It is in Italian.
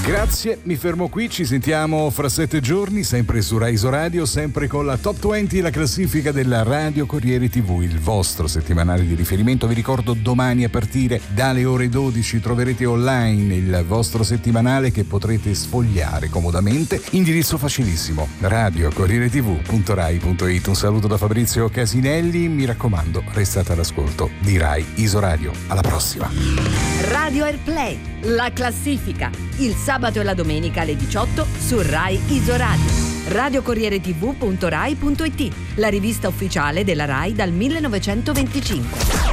Grazie, mi fermo qui, ci sentiamo fra 7 giorni, sempre su Rai Isoradio, sempre con la Top 20, la classifica della Radio Corriere TV, il vostro settimanale di riferimento. Vi ricordo, domani a partire dalle ore 12 troverete online il vostro settimanale che potrete sfogliare comodamente. Indirizzo facilissimo, radiocorrieretv.rai.it. Un saluto da Fabrizio Casinelli, mi raccomando, restate all'ascolto di Rai Isoradio. Alla prossima. Radio Airplay, la classifica, il sabato e la domenica alle 18 su Rai Isoradio. radiocorrieretv.rai.it, la rivista ufficiale della Rai dal 1925.